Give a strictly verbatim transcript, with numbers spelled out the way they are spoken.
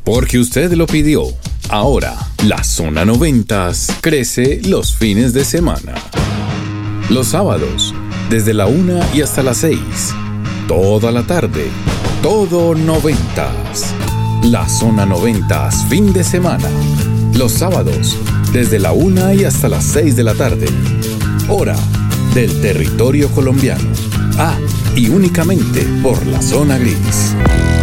Porque usted lo pidió. Ahora, la Zona noventas crece los fines de semana. Los sábados, desde la una y hasta las seis. Toda la tarde, todo noventas. La Zona noventas, fin de semana. Los sábados, desde la una y hasta las seis de la tarde. Hora del territorio colombiano. Ah, y únicamente por la Zona Gris.